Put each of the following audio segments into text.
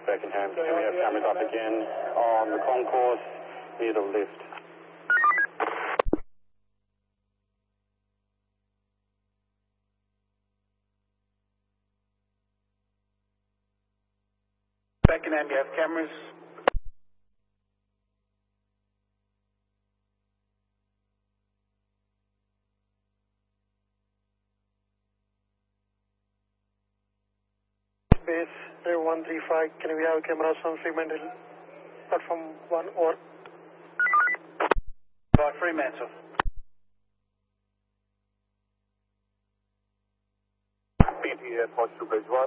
Beckenham. Can we have cameras up again on the concourse near the lift? Beckenham, you have cameras? Space 135, can we have cameras on Fremantle platform 1 or? By Fremantle. PT Airport to Bridge 1.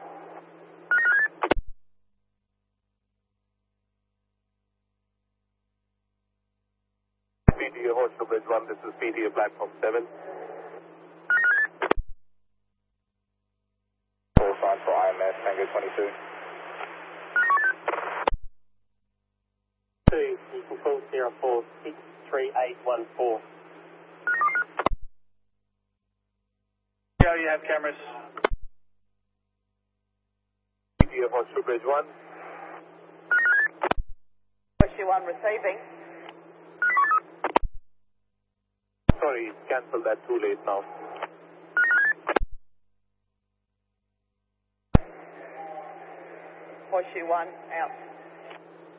PT Airport to Bridge 1, this is PT platform 7. Full sign for IMS, Tango 22. You can call 04-63814. Yeah, you have cameras. PT Airport to Bridge 1. Issue 1 receiving. Sorry, cancel that, too late now. Issue 1 out.